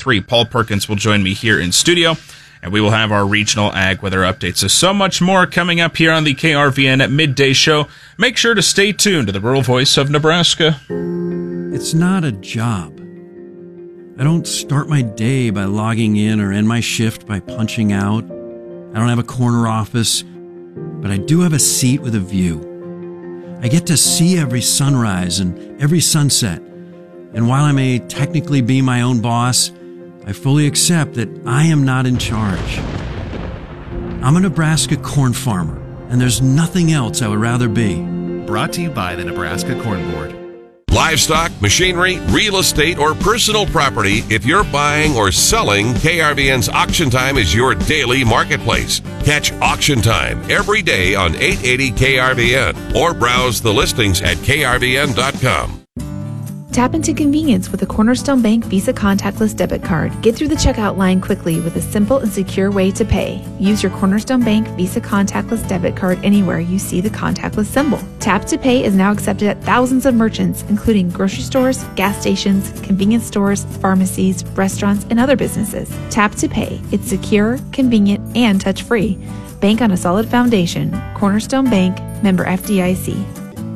3. Paul Perkins will join me here in studio, and we will have our regional ag weather updates. So much more coming up here on the KRVN at Midday Show. Make sure to stay tuned to the rural voice of Nebraska. It's not a job. I don't start my day by logging in or end my shift by punching out. I don't have a corner office, but I do have a seat with a view. I get to see every sunrise and every sunset. And while I may technically be my own boss, I fully accept that I am not in charge. I'm a Nebraska corn farmer, and there's nothing else I would rather be. Brought to you by the Nebraska Corn Board. Livestock, machinery, real estate, or personal property, if you're buying or selling, KRVN's Auction Time is your daily marketplace. Catch Auction Time every day on 880 KRVN or browse the listings at krvn.com. Tap into convenience with a Cornerstone Bank Visa contactless debit card. Get through the checkout line quickly with a simple and secure way to pay. Use your Cornerstone Bank Visa contactless debit card anywhere you see the contactless symbol. Tap to Pay is now accepted at thousands of merchants, including grocery stores, gas stations, convenience stores, pharmacies, restaurants, and other businesses. Tap to Pay. It's secure, convenient, and touch-free. Bank on a solid foundation. Cornerstone Bank, member FDIC.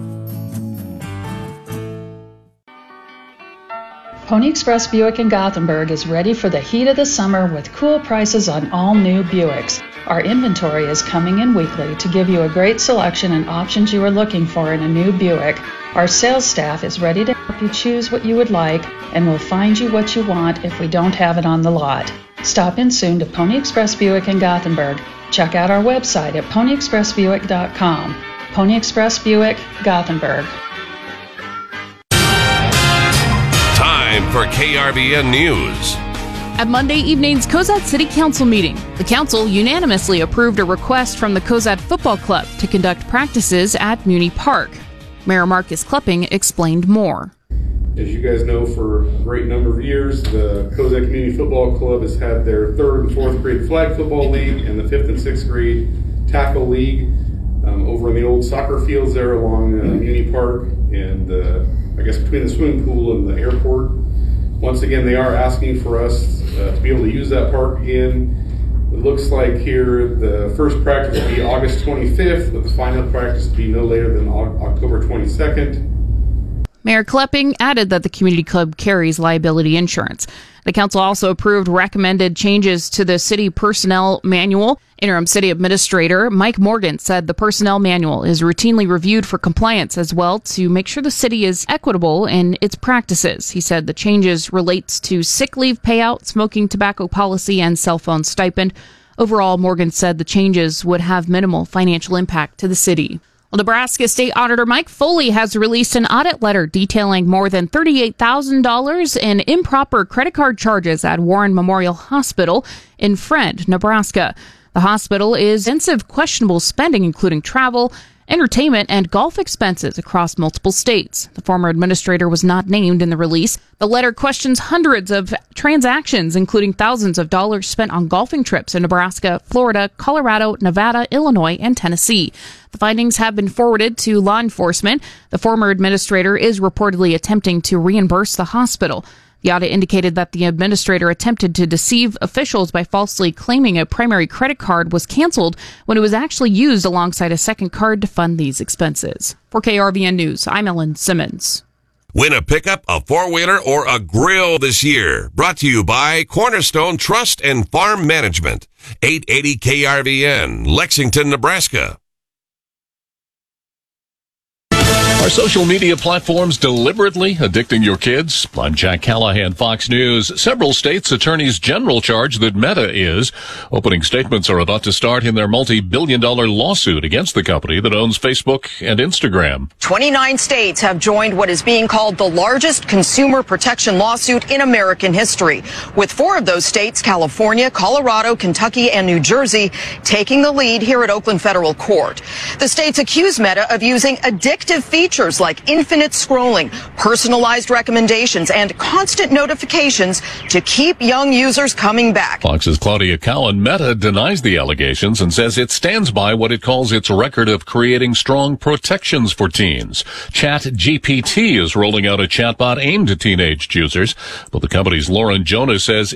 Pony Express Buick in Gothenburg is ready for the heat of the summer with cool prices on all new Buicks. Our inventory is coming in weekly to give you a great selection and options you are looking for in a new Buick. Our sales staff is ready to help you choose what you would like and will find you what you want if we don't have it on the lot. Stop in soon to Pony Express Buick in Gothenburg. Check out our website at ponyexpressbuick.com. Pony Express Buick, Gothenburg. Time for KRVN News. At Monday evening's Cozad City Council meeting, the council unanimously approved a request from the Cozad Football Club to conduct practices at Muni Park. Mayor Marcus Klepping explained more. As you guys know, for a great number of years, the Cozad Community Football Club has had their 3rd and 4th grade flag football league and the 5th and 6th grade tackle league over in the old soccer fields there along Muni Park and I guess between the swimming pool and the airport. Once again, they are asking for us to be able to use that park again. It looks like here the first practice will be August 25th, with the final practice to be no later than October 22nd. Mayor Klepping added that the community club carries liability insurance. The council also approved recommended changes to the city personnel manual. Interim city administrator Mike Morgan said the personnel manual is routinely reviewed for compliance as well to make sure the city is equitable in its practices. He said the changes relates to sick leave payout, smoking tobacco policy, and cell phone stipend. Overall, Morgan said the changes would have minimal financial impact to the city. Well, Nebraska State Auditor Mike Foley has released an audit letter detailing more than $38,000 in improper credit card charges at Warren Memorial Hospital in Friend, Nebraska. The hospital is extensive questionable spending, including travel, entertainment, and golf expenses across multiple states. The former administrator was not named in the release. The letter questions hundreds of transactions, including thousands of dollars spent on golfing trips in Nebraska, Florida, Colorado, Nevada, Illinois, and Tennessee. The findings have been forwarded to law enforcement. The former administrator is reportedly attempting to reimburse the hospital. The audit indicated that the administrator attempted to deceive officials by falsely claiming a primary credit card was canceled when it was actually used alongside a second card to fund these expenses. For KRVN News, I'm Ellen Simmons. Win a pickup, a four-wheeler, or a grill this year. Brought to you by Cornerstone Trust and Farm Management. 880 KRVN, Lexington, Nebraska. Are social media platforms deliberately addicting your kids? I'm Jack Callahan, Fox News. Several states' attorneys general charge that Meta is. Opening statements are about to start in their multi-billion-dollar lawsuit against the company that owns Facebook and Instagram. 29 states have joined what is being called the largest consumer protection lawsuit in American history, with 4 of those states, California, Colorado, Kentucky, and New Jersey, taking the lead here at Oakland Federal Court. The states accuse Meta of using addictive features like infinite scrolling, personalized recommendations, and constant notifications to keep young users coming back. Fox's Claudia Cowan. Meta denies the allegations and says it stands by what it calls its record of creating strong protections for teens. ChatGPT is rolling out a chatbot aimed at teenage users, but the company's Lauren Jonas says